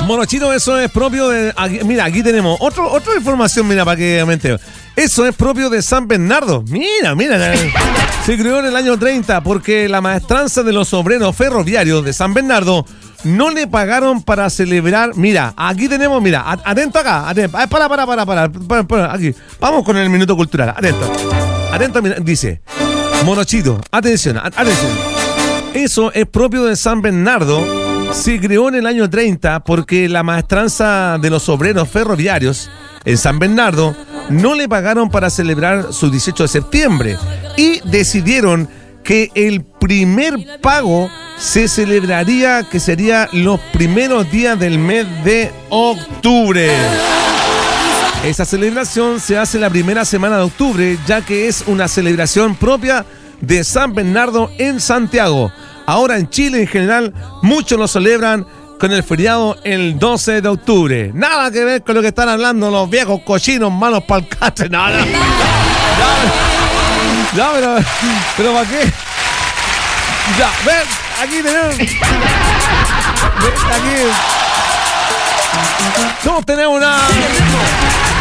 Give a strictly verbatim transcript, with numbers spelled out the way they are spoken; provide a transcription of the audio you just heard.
Monochito, eso es propio de... Aquí, mira, aquí tenemos otro, otra información, mira, para que aumente. Eso es propio de San Bernardo. Mira, mira. Se creó en el año treinta porque la maestranza de los obreros ferroviarios de San Bernardo no le pagaron para celebrar. Mira, aquí tenemos, mira, atento acá. Atento, para, para, para, para, para, para, aquí. Vamos con el minuto cultural. Atento. Atento, mira, dice. Monochito, atención, atención. Eso es propio de San Bernardo. Se creó en el año treinta porque la maestranza de los obreros ferroviarios en San Bernardo no le pagaron para celebrar su dieciocho de septiembre y decidieron que el primer pago se celebraría, que sería los primeros días del mes de octubre. Esa celebración se hace la primera semana de octubre, ya que es una celebración propia de San Bernardo en Santiago. Ahora en Chile en general muchos lo celebran con el feriado el doce de octubre. Nada que ver con lo que están hablando los viejos cochinos malos para el catre. No, no. No, no, pero, pero ¿para qué? Ya, ven, aquí tenemos. Ven, aquí. No tenemos nada.